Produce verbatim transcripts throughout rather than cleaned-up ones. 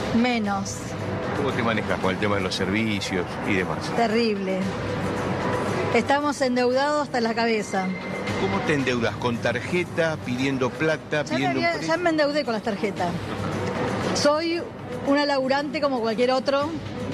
Menos. ¿Cómo te manejas con el tema de los servicios y demás? Terrible. Estamos endeudados hasta la cabeza. ¿Cómo te endeudas? ¿Con tarjeta, pidiendo plata, Ya me, pidiendo había- un ya me endeudé con las tarjetas. Soy una laburante como cualquier otro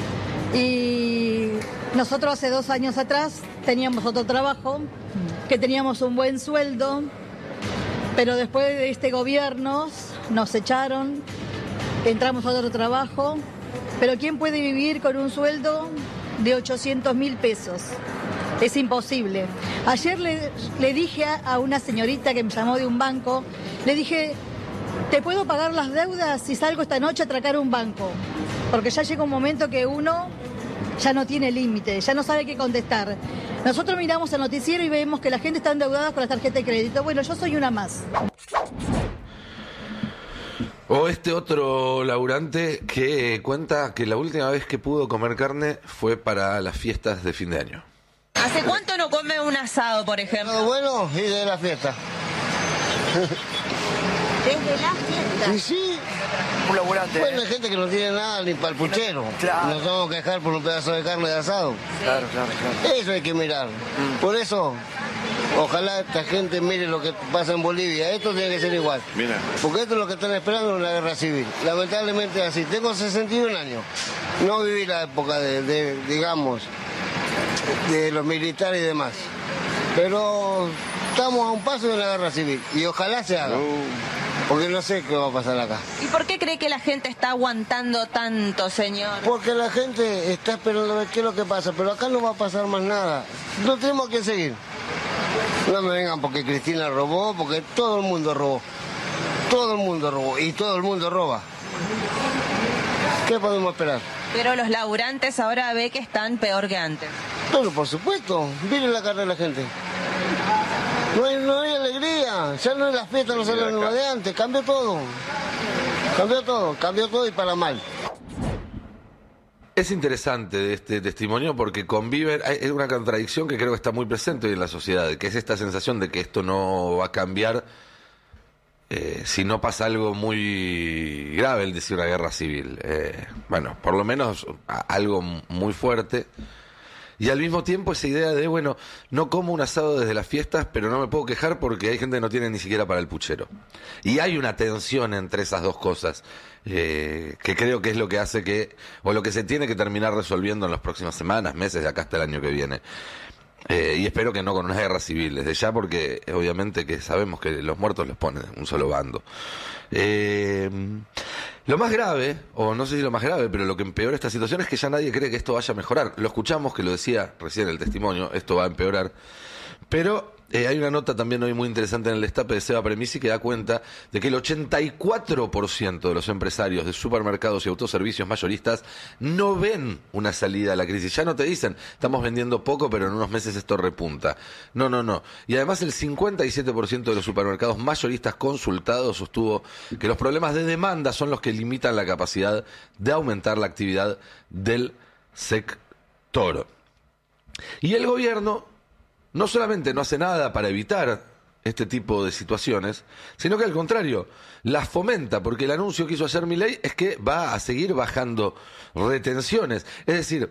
y nosotros hace dos años atrás teníamos otro trabajo, que teníamos un buen sueldo, pero después de este gobierno nos echaron, entramos a otro trabajo, pero ¿quién puede vivir con un sueldo de ochocientos mil pesos? Es imposible. Ayer le, le dije a, a una señorita que me llamó de un banco, le dije, ¿te puedo pagar las deudas si salgo esta noche a atracar un banco? Porque ya llega un momento que uno ya no tiene límite, ya no sabe qué contestar. Nosotros miramos el noticiero y vemos que la gente está endeudada con la tarjeta de crédito. Bueno, yo soy una más. O este otro laburante que cuenta que la última vez que pudo comer carne fue para las fiestas de fin de año. ¿Hace cuánto no come un asado, por ejemplo? Lo bueno y de la fiesta. Desde la fiesta. Y sí, Un laburante. bueno, ¿eh? hay gente que no tiene nada ni para el puchero. Claro. Nos vamos a quejar por un pedazo de carne de asado. Claro, claro, claro. Eso hay que mirar. Por eso, ojalá esta gente mire lo que pasa en Bolivia. Esto tiene que ser igual. Mira. Porque esto es lo que están esperando en la guerra civil. Lamentablemente es así. Tengo sesenta y un años. No viví la época de, de, digamos, de los militares y demás. Pero estamos a un paso de la guerra civil. Y ojalá se haga. Porque no sé qué va a pasar acá. ¿Y por qué cree que la gente está aguantando tanto, señor? Porque la gente está esperando a ver qué es lo que pasa. Pero acá no va a pasar más nada. No tenemos que seguir. No me vengan porque Cristina robó, porque todo el mundo robó. Todo el mundo robó y todo el mundo roba. ¿Qué podemos esperar? Pero los laburantes ahora ve que están peor que antes. Bueno, por supuesto. Miren la cara de la gente. No hay, no hay alegría. Ya no es la fiesta, no sale la misma de antes. Cambió todo. Cambió todo. Cambió todo y para mal. Es interesante de este testimonio porque conviven, hay es una contradicción que creo que está muy presente hoy en la sociedad, que es esta sensación de que esto no va a cambiar eh, si no pasa algo muy grave, el decir una guerra civil. Eh, bueno, por lo menos a, algo muy fuerte. Y al mismo tiempo esa idea de, bueno, no como un asado desde las fiestas, pero no me puedo quejar porque hay gente que no tiene ni siquiera para el puchero. Y hay una tensión entre esas dos cosas, eh, que creo que es lo que hace que, o lo que se tiene que terminar resolviendo en las próximas semanas, meses, de acá hasta el año que viene. Eh, y espero que no con una guerra civil, desde ya, porque obviamente que sabemos que los muertos los pone un solo bando. Eh, lo más grave, o no sé si lo más grave, pero lo que empeora esta situación es que ya nadie cree que esto vaya a mejorar. Lo escuchamos, que lo decía recién el testimonio, esto va a empeorar. Pero eh, hay una nota también hoy muy interesante en el destape de Seba Premisi que da cuenta de que el ochenta y cuatro por ciento de los empresarios de supermercados y autoservicios mayoristas no ven una salida a la crisis. Ya no te dicen, estamos vendiendo poco, pero en unos meses esto repunta. No, no, no. Y además el cincuenta y siete por ciento de los supermercados mayoristas consultados sostuvo que los problemas de demanda son los que limitan la capacidad de aumentar la actividad del sector. Y el gobierno no solamente no hace nada para evitar este tipo de situaciones, sino que al contrario, las fomenta, porque el anuncio que hizo ayer Milei es que va a seguir bajando retenciones. Es decir,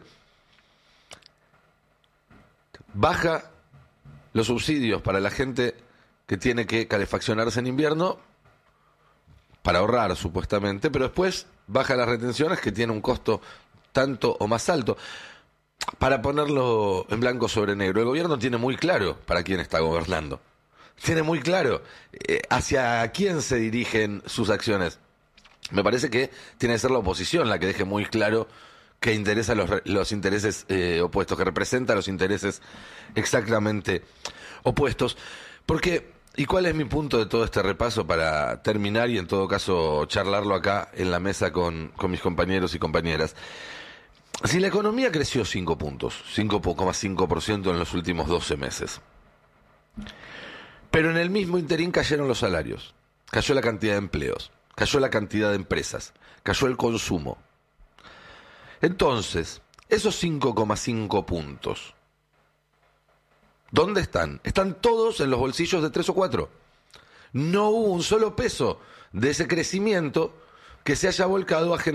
baja los subsidios para la gente que tiene que calefaccionarse en invierno, para ahorrar supuestamente, pero después baja las retenciones que tiene un costo tanto o más alto. Para ponerlo en blanco sobre negro, el gobierno tiene muy claro para quién está gobernando. Tiene muy claro eh, hacia quién se dirigen sus acciones. Me parece que tiene que ser la oposición la que deje muy claro que interesa los, los intereses eh, opuestos, que representa los intereses exactamente opuestos. Porque, ¿y cuál es mi punto de todo este repaso para terminar y en todo caso charlarlo acá en la mesa con, con mis compañeros y compañeras? Si la economía creció cinco puntos, cinco coma cinco por ciento en los últimos doce meses, pero en el mismo interín cayeron los salarios, cayó la cantidad de empleos, cayó la cantidad de empresas, cayó el consumo. Entonces, esos cinco coma cinco puntos, ¿dónde están? Están todos en los bolsillos de tres o cuatro. No hubo un solo peso de ese crecimiento que se haya volcado a generar